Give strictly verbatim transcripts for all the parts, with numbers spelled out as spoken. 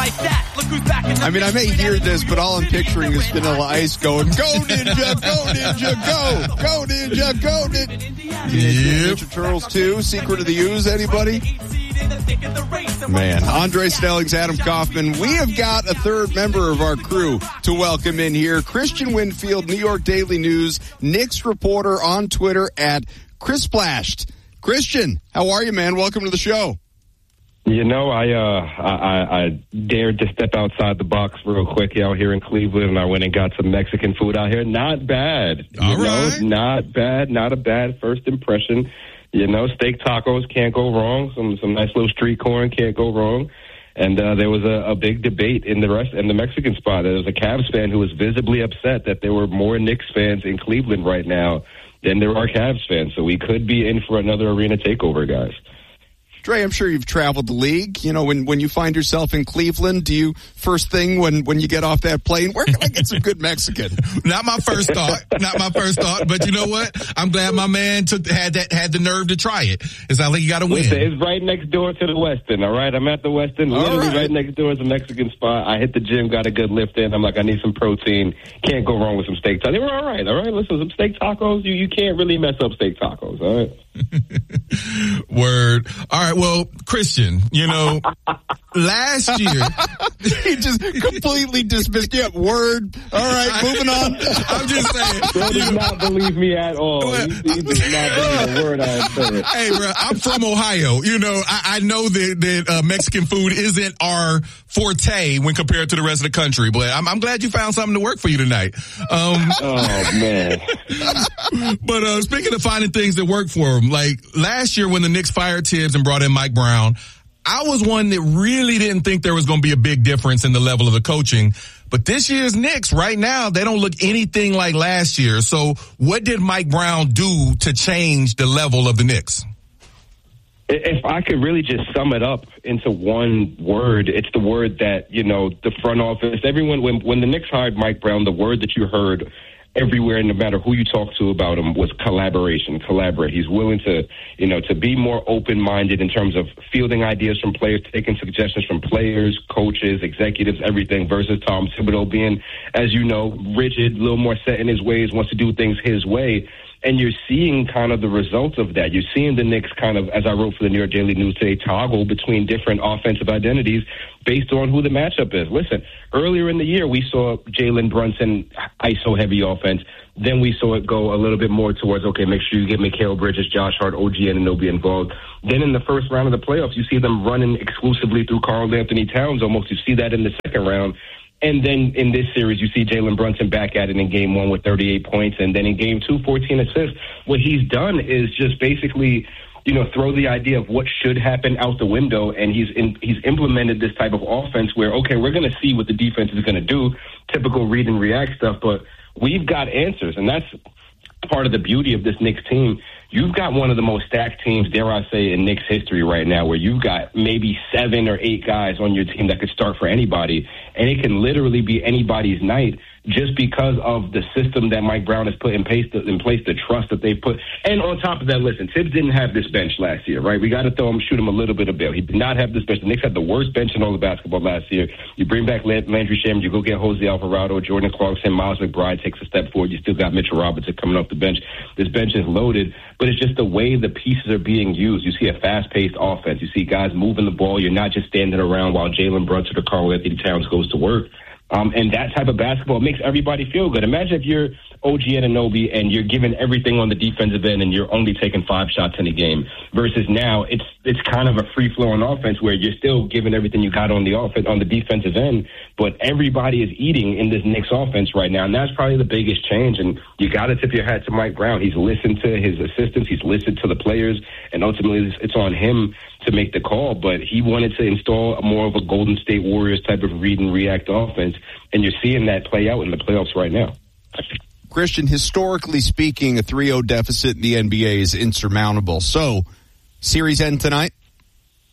like that. Look who's back in the I mean, I may hear this, but all I'm picturing is Vanilla Ice going, go Ninja, go Ninja, go, go Ninja, go Ninja. Yep. Ninja Turtles two, Secret of the Ooze, anybody? Man, Andre Stellings, Adam Kaufman. We have got a third member of our crew to welcome in here. Christian Winfield, New York Daily News, Knicks reporter on Twitter at Chris Splashed. Christian, how are you, man? Welcome to the show. You know, I, uh, I I dared to step outside the box real quick out here in Cleveland, and I went and got some Mexican food out here. Not bad. You All know, right. not bad. Not a bad first impression. You know, steak tacos can't go wrong. Some some nice little street corn can't go wrong. And uh, there was a, a big debate in the rest in the Mexican spot. There was a Cavs fan who was visibly upset that there were more Knicks fans in Cleveland right now than there are Cavs fans. So we could be in for another arena takeover, guys. Dre, I'm sure you've traveled the league. You know, when, when you find yourself in Cleveland, do you, first thing when, when you get off that plane, where can I get some good Mexican? Not my first thought. Not my first thought. But you know what? I'm glad my man took had that had the nerve to try it. It's not like you got to win. Listen, it's right next door to the Westin, all right? I'm at the Westin. Literally right. right next door is a Mexican spot. I hit the gym, got a good lift in. I'm like, I need some protein. Can't go wrong with some steak tacos. They were all right, all right? Listen, some steak tacos, you, you can't really mess up steak tacos, all right? Word. All right, well, Christian, you know, last year. He just completely dismissed. Yeah, word. All right, moving on. I'm just saying. Bill does not believe me at all. He, he does not believe a word I said. Hey, bro, I'm from Ohio. You know, I, I know that, that uh, Mexican food isn't our forte when compared to the rest of the country, but I'm, I'm glad you found something to work for you tonight. Um, oh, man. But uh, speaking of finding things that work for them, like last year when the Knicks fired Tibbs and brought in Mike Brown, I was one that really didn't think there was going to be a big difference in the level of the coaching. But this year's Knicks, right now, they don't look anything like last year. So what did Mike Brown do to change the level of the Knicks? If I could really just sum it up into one word, it's the word that, you know, the front office, everyone, when, when the Knicks hired Mike Brown, the word that you heard everywhere, no matter who you talk to about him, was collaboration, collaborate. He's willing to, you know, to be more open-minded in terms of fielding ideas from players, taking suggestions from players, coaches, executives, everything, versus Tom Thibodeau being, as you know, rigid, a little more set in his ways, wants to do things his way. And you're seeing kind of the results of that. You're seeing the Knicks kind of, as I wrote for the New York Daily News today, toggle between different offensive identities based on who the matchup is. Listen, earlier in the year, we saw Jalen Brunson I S O-heavy offense. Then we saw it go a little bit more towards, okay, make sure you get Mikal Bridges, Josh Hart, O G Anunoby involved. Then in the first round of the playoffs, you see them running exclusively through Karl Anthony Towns almost. You see that in the second round. And then in this series, you see Jalen Brunson back at it in game one with thirty-eight points. And then in game two, fourteen assists. What he's done is just basically, you know, throw the idea of what should happen out the window. And he's in, he's implemented this type of offense where, okay, we're going to see what the defense is going to do. Typical read and react stuff. But we've got answers. And that's part of the beauty of this Knicks team. You've got one of the most stacked teams, dare I say, in Knicks history right now, where you've got maybe seven or eight guys on your team that could start for anybody, and it can literally be anybody's night just because of the system that Mike Brown has put in place, in place, the trust that they've put. And on top of that, listen, Tibbs didn't have this bench last year, right? We got to throw him, shoot him a little bit of bail. He did not have this bench. The Knicks had the worst bench in all of basketball last year. You bring back Landry Shamet, you go get Jose Alvarado, Jordan Clarkson, Miles McBride takes a step forward. You still got Mitchell Robinson coming off the bench. This bench is loaded, but it's just the way the pieces are being used. You see a fast-paced offense. You see guys moving the ball. You're not just standing around while Jalen Brunson or Karl Anthony Towns goes to work. Um, and that type of basketball makes everybody feel good. Imagine if you're O G Anunoby and you're giving everything on the defensive end and you're only taking five shots in a game, versus now it's it's kind of a free-flowing offense where you're still giving everything you got on the offense on the defensive end, but everybody is eating in this Knicks offense right now, and that's probably the biggest change. And you got to tip your hat to Mike Brown. He's listened to his assistants, he's listened to the players, and ultimately it's on him to make the call. But he wanted to install more of a Golden State Warriors type of read and react offense, and you're seeing that play out in the playoffs right now. Christian, historically speaking, a three oh deficit in the N B A is insurmountable. So, series end tonight?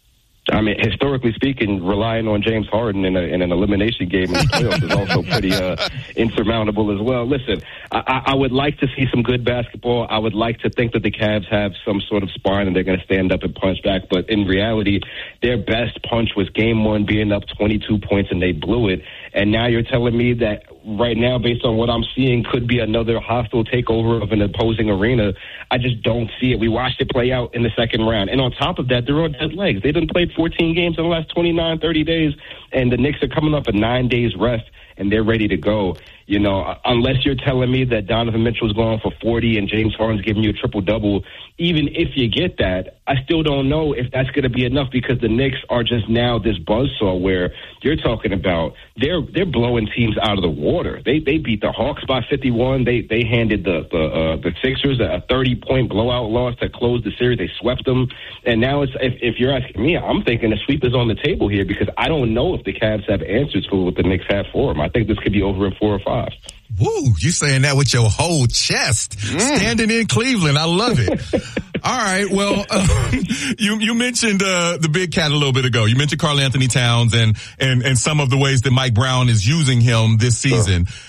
I mean, historically speaking, relying on James Harden in, a, in an elimination game in the playoffs is also pretty uh, insurmountable as well. Listen, I, I would like to see some good basketball. I would like to think that the Cavs have some sort of spine and they're going to stand up and punch back. But in reality, their best punch was game one being up twenty-two points and they blew it. And now you're telling me that right now, based on what I'm seeing, could be another hostile takeover of an opposing arena. I just don't see it. We watched it play out in the second round. And on top of that, they're on dead legs. They done played fourteen games in the last twenty-nine, thirty days, and the Knicks are coming up a nine days rest, and they're ready to go. You know, unless you're telling me that Donovan Mitchell's going for forty and James Harden's giving you a triple-double, even if you get that, I still don't know if that's going to be enough because the Knicks are just now this buzzsaw where you're talking about they're they're blowing teams out of the water. They they beat the Hawks by fifty-one. They they handed the the, uh, the Sixers a thirty-point blowout loss that closed the series. They swept them. And now it's if, if you're asking me, I'm thinking the sweep is on the table here because I don't know if the Cavs have answers for what the Knicks have for them. I think this could be over in four or five. Woo, you saying that with your whole chest. Mm. Standing in Cleveland. I love it. All right. Well, uh, you, you mentioned, uh, the big cat a little bit ago. You mentioned Karl Anthony Towns and, and, and some of the ways that Mike Brown is using him this season. Sure.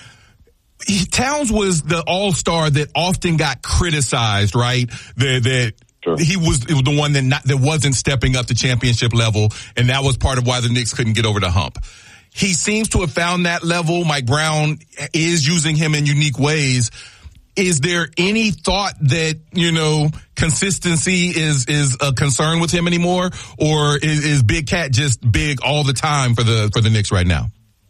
He, Towns was the all-star that often got criticized, right? That, that, Sure. He was, it was the one that not, that wasn't stepping up to championship level. And that was part of why the Knicks couldn't get over the hump. He seems to have found that level. Mike Brown is using him in unique ways. Is there any thought that, you know, consistency is, is a concern with him anymore? Or is, is Big Cat just big all the time for the, for the Knicks right now?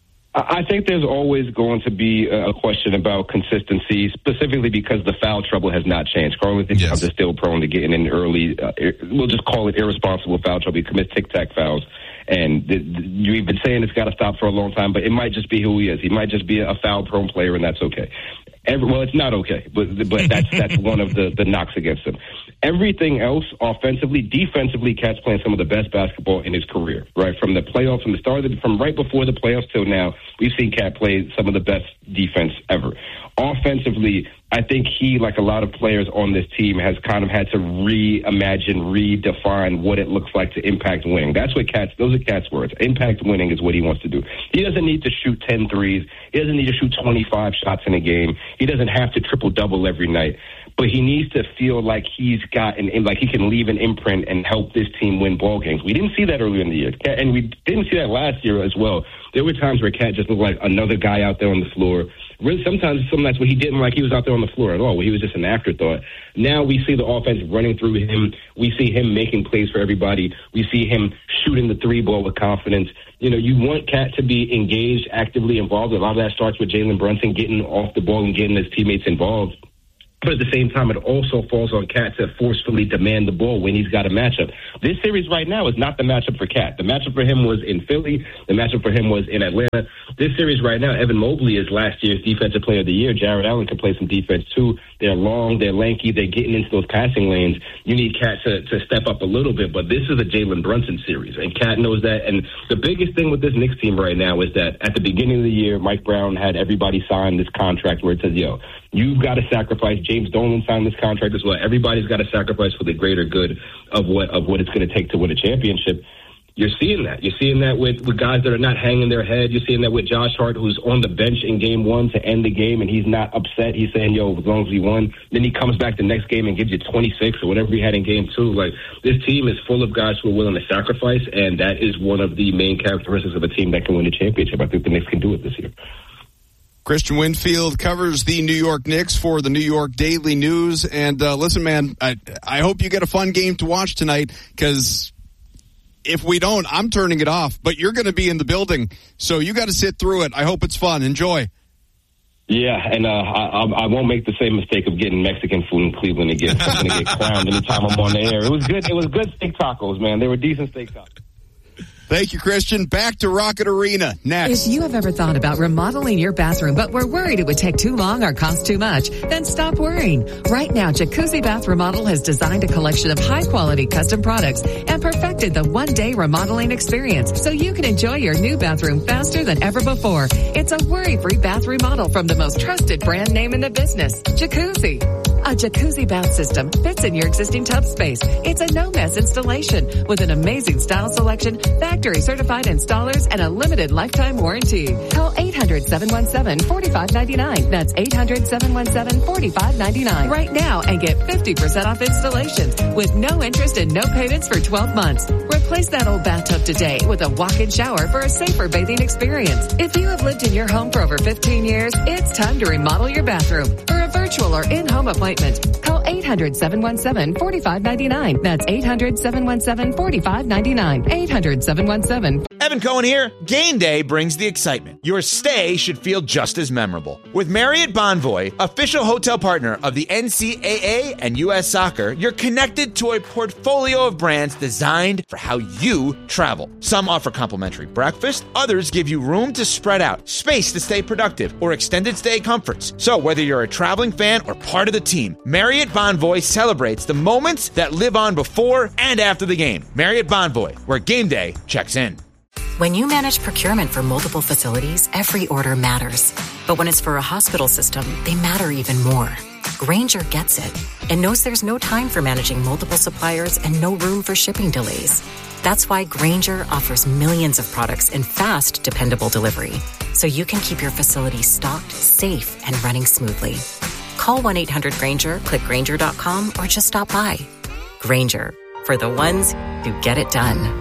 I think there's always going to be a question about consistency, specifically because the foul trouble has not changed. Karl Anthony Towns is still prone to getting in early, uh, we'll just call it irresponsible foul trouble. He commits tic-tac fouls. And th- th- you've been saying it's got to stop for a long time, but it might just be who he is. He might just be a foul-prone player, and that's okay. Every, well, it's not okay, but but that's that's one of the, the knocks against him. Everything else, offensively, defensively, Cat's playing some of the best basketball in his career. Right from the playoffs, from the start of the, from right before the playoffs till now, we've seen Cat play some of the best defense ever. Offensively, I think he, like a lot of players on this team, has kind of had to reimagine, redefine what it looks like to impact winning. That's what Cat's, those are Cat's words. Impact winning is what he wants to do. He doesn't need to shoot ten threes. He doesn't need to shoot twenty-five shots in a game. He doesn't have to triple-double every night. But he needs to feel like he's got an, like he can leave an imprint and help this team win ball games. We didn't see that earlier in the year. And we didn't see that last year as well. There were times where Cat just looked like another guy out there on the floor. Really, sometimes some nights where he didn't like he was out there on the floor at all, where he was just an afterthought. Now we see the offense running through him. We see him making plays for everybody. We see him shooting the three ball with confidence. You know, you want Cat to be engaged, actively involved. A lot of that starts with Jalen Brunson getting off the ball and getting his teammates involved. But at the same time, it also falls on Cat to forcefully demand the ball when he's got a matchup. This series right now is not the matchup for Cat. The matchup for him was in Philly. The matchup for him was in Atlanta. This series right now, Evan Mobley is last year's Defensive Player of the Year. Jared Allen can play some defense, too. They're long, they're lanky, they're getting into those passing lanes. You need Cat to, to step up a little bit, but this is a Jalen Brunson series, and Cat knows that. And the biggest thing with this Knicks team right now is that at the beginning of the year, Mike Brown had everybody sign this contract where it says, yo, you've got to sacrifice. James Dolan signed this contract as well. Everybody's got to sacrifice for the greater good of what of what it's going to take to win a championship. You're seeing that. You're seeing that with, with guys that are not hanging their head. You're seeing that with Josh Hart, who's on the bench in game one to end the game, and he's not upset. He's saying, yo, as long as we won. Then he comes back the next game and gives you twenty-six or whatever he had in game two. Like, this team is full of guys who are willing to sacrifice, and that is one of the main characteristics of a team that can win a championship. I think the Knicks can do it this year. Christian Winfield covers the New York Knicks for the New York Daily News. And uh, listen, man, I, I hope you get a fun game to watch tonight, because if we don't, I'm turning it off. But you're going to be in the building, so you got to sit through it. I hope it's fun. Enjoy. Yeah, and uh, I, I won't make the same mistake of getting Mexican food in Cleveland again. I'm going to get crowned anytime I'm on the air. It was good. It was good steak tacos, man. They were decent steak tacos. Thank you, Christian. Back to Rocket Arena next. If you have ever thought about remodeling your bathroom but were worried it would take too long or cost too much, then stop worrying. Right now, Jacuzzi Bath Remodel has designed a collection of high-quality custom products and perfected the one-day remodeling experience so you can enjoy your new bathroom faster than ever before. It's a worry-free bath remodel from the most trusted brand name in the business, Jacuzzi. A jacuzzi bath system fits in your existing tub space. It's a no-mess installation with an amazing style selection, factory certified installers, and a limited lifetime warranty. Call eight hundred, seven one seven, four five nine nine. That's eight hundred, seven one seven, four five nine nine right now and get fifty percent off installations with no interest and no payments for twelve months. Replace that old bathtub today with a walk-in shower for a safer bathing experience. If you have lived in your home for over fifteen years, it's time to remodel your bathroom. For a virtual or in-home appointment, call eight hundred, seven one seven, four five nine nine. That's eight hundred, seven one seven, four five nine nine. eight hundred, seven one seven. Evan Cohen here. Game day brings the excitement. Your stay should feel just as memorable. With Marriott Bonvoy, official hotel partner of the N C double A and U S Soccer, you're connected to a portfolio of brands designed for how you travel. Some offer complimentary breakfast, others give you room to spread out, space to stay productive, or extended stay comforts. So whether you're a traveling fan or part of the team, Marriott Bonvoy celebrates the moments that live on before and after the game. Marriott Bonvoy, where game day checks in. When you manage procurement for multiple facilities, every order matters. But when it's for a hospital system, they matter even more. Grainger gets it and knows there's no time for managing multiple suppliers and no room for shipping delays. That's why Grainger offers millions of products in fast, dependable delivery, so you can keep your facility stocked, safe, and running smoothly. Call one eight hundred Grainger, click Grainger dot com, or just stop by. Grainger, for the ones who get it done.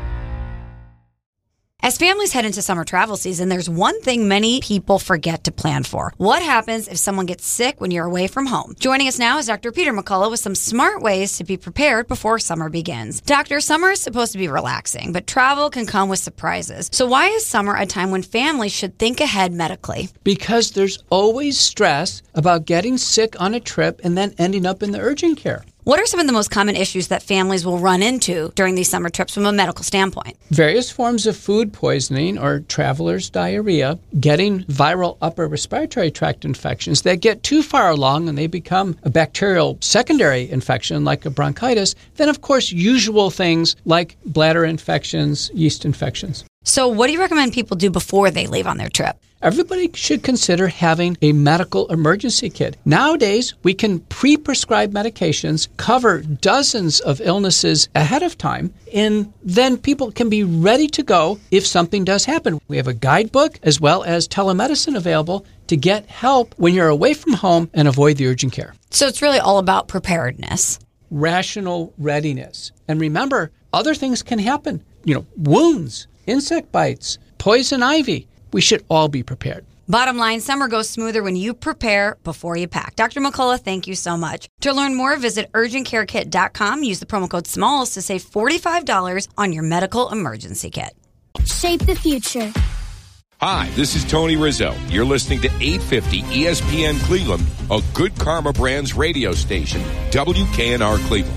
As families head into summer travel season, there's one thing many people forget to plan for. What happens if someone gets sick when you're away from home? Joining us now is Doctor Peter McCullough with some smart ways to be prepared before summer begins. Doctor, summer is supposed to be relaxing, but travel can come with surprises. So why is summer a time when families should think ahead medically? Because there's always stress about getting sick on a trip and then ending up in the urgent care. What are some of the most common issues that families will run into during these summer trips from a medical standpoint? Various forms of food poisoning or traveler's diarrhea, getting viral upper respiratory tract infections that get too far along and they become a bacterial secondary infection like a bronchitis. Then, of course, usual things like bladder infections, yeast infections. So what do you recommend people do before they leave on their trip? Everybody should consider having a medical emergency kit. Nowadays, we can pre-prescribe medications, cover dozens of illnesses ahead of time, and then people can be ready to go if something does happen. We have a guidebook as well as telemedicine available to get help when you're away from home and avoid the urgent care. So it's really all about preparedness. Rational readiness. And remember, other things can happen. You know, wounds, insect bites, poison ivy. We should all be prepared. Bottom line, summer goes smoother when you prepare before you pack. Doctor McCullough, thank you so much. To learn more, visit urgent care kit dot com. Use the promo code SMALLS to save forty-five dollars on your medical emergency kit. Shape the future. Hi, this is Tony Rizzo. You're listening to eight fifty E S P N Cleveland, a Good Karma Brands radio station, W K N R Cleveland.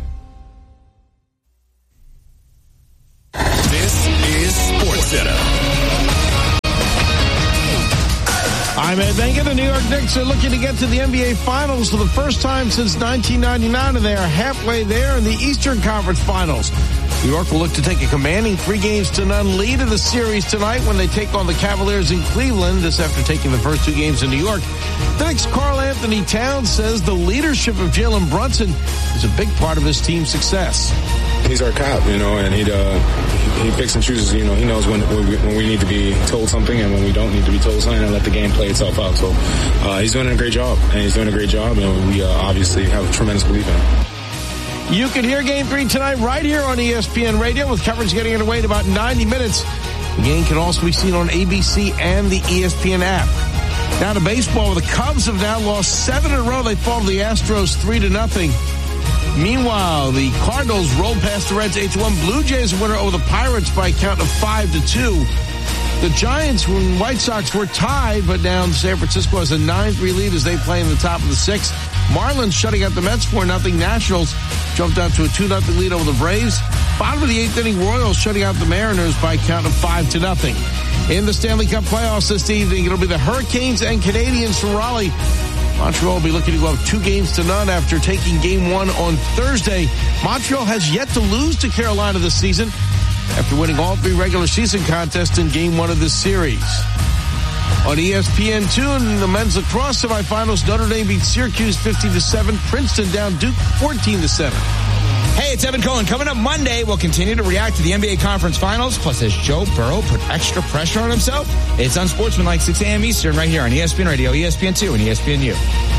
This is SportsCenter. I'm Ed Benka. The New York Knicks are looking to get to the N B A Finals for the first time since nineteen ninety-nine, and they are halfway there in the Eastern Conference Finals. New York will look to take a commanding three games to none lead in the series tonight when they take on the Cavaliers in Cleveland. This after taking the first two games in New York. The Knicks' Karl Anthony Towns says the leadership of Jalen Brunson is a big part of his team's success. He's our cop, you know, and he uh, he picks and chooses. You know, he knows when when we, when we need to be told something and when we don't need to be told something, and let the game play itself out. So uh, he's doing a great job, and he's doing a great job, and we uh, obviously have a tremendous belief in him. You can hear Game three tonight right here on E S P N Radio with coverage getting underway in about ninety minutes. The game can also be seen on A B C and the E S P N app. Now to baseball, the Cubs have now lost seven in a row. They fall to the Astros three to nothing. Meanwhile, the Cardinals rolled past the Reds eight to one. Blue Jays winner over the Pirates by a count of five to two. The Giants and White Sox were tied, but now San Francisco has a nine three lead as they play in the top of the sixth. Marlins shutting out the Mets four nothing. Nationals jumped out to a two nothing lead over the Braves. Bottom of the eighth inning, Royals shutting out the Mariners by a count of five to nothing. In the Stanley Cup playoffs this evening, it'll be the Hurricanes and Canadiens from Raleigh. Montreal will be looking to go up two games to none after taking game one on Thursday. Montreal has yet to lose to Carolina this season after winning all three regular season contests in game one of this series. On E S P N two, in the men's lacrosse semifinals, Notre Dame beat Syracuse fifty to seven. Princeton down Duke fourteen to seven. Hey, it's Evan Cohen. Coming up Monday, we'll continue to react to the N B A Conference Finals. Plus, has Joe Burrow put extra pressure on himself? It's Unsportsmanlike, six a.m. Eastern, right here on E S P N Radio, E S P N two, and E S P N U.